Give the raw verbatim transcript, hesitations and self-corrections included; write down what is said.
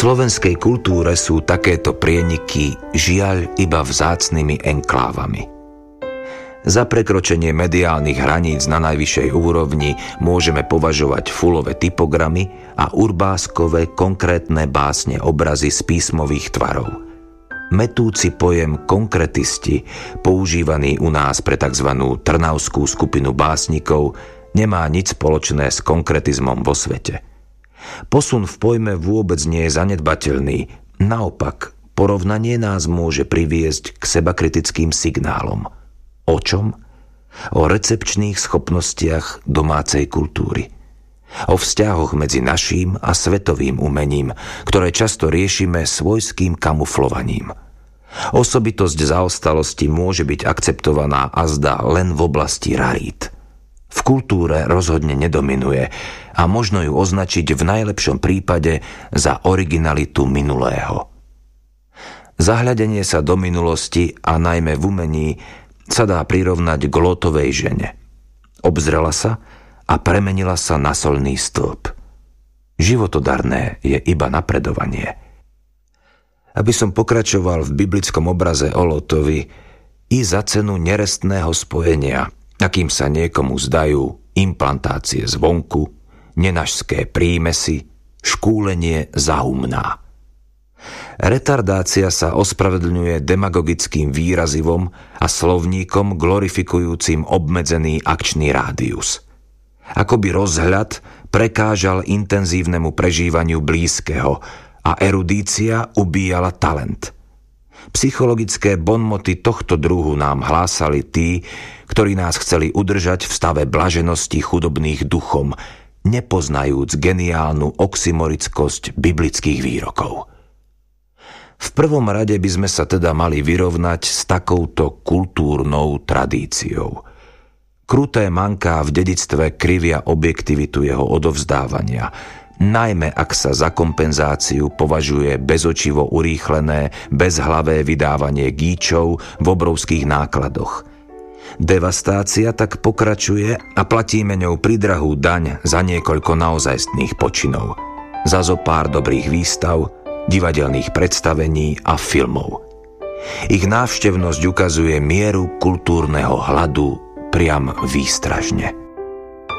slovenskej kultúre sú takéto prieniky žiaľ iba vzácnymi enklávami. Za prekročenie mediálnych hraníc na najvyššej úrovni môžeme považovať fulové typogramy a urbáskové konkrétne básne obrazy z písmových tvarov. Metúci pojem konkretisti, používaný u nás pre tzv. Trnavskú skupinu básnikov, nemá nič spoločné s konkretizmom vo svete. Posun v pojme vôbec nie je zanedbateľný, naopak, porovnanie nás môže priviesť k sebakritickým signálom. O čom? O recepčných schopnostiach domácej kultúry. O vzťahoch medzi naším a svetovým umením, ktoré často riešime svojským kamuflovaním. Osobitosť zaostalosti môže byť akceptovaná azda len v oblasti rarít. V kultúre rozhodne nedominuje a možno ju označiť v najlepšom prípade za originalitu minulého. Zahľadenie sa do minulosti a najmä v umení sa dá prirovnať k Lótovej žene. Obzrela sa a premenila sa na solný stĺp. Životodarné je iba napredovanie. Aby som pokračoval v biblickom obraze o Lótovi, i za cenu nerestného spojenia, akým sa niekomu zdajú implantácie zvonku, nenažské prímesy, škúlenie zahumná. Retardácia sa ospravedlňuje demagogickým výrazivom a slovníkom glorifikujúcim obmedzený akčný rádius. Akoby rozhľad prekážal intenzívnemu prežívaniu blízkeho a erudícia ubíjala talent. Psychologické bonmoty tohto druhu nám hlásali tí, ktorí nás chceli udržať v stave blaženosti chudobných duchom, nepoznajúc geniálnu oxymorickosť biblických výrokov. V prvom rade by sme sa teda mali vyrovnať s takouto kultúrnou tradíciou. Kruté manká v dedičstve krivia objektivitu jeho odovzdávania, najmä ak sa za kompenzáciu považuje bezočivo urýchlené, bezhlavé vydávanie gíčov v obrovských nákladoch. Devastácia tak pokračuje a platíme ňou pridrahú daň za niekoľko naozajstných počinov, za zo pár dobrých výstav, divadelných predstavení a filmov. Ich návštevnosť ukazuje mieru kultúrneho hladu priam výstražne.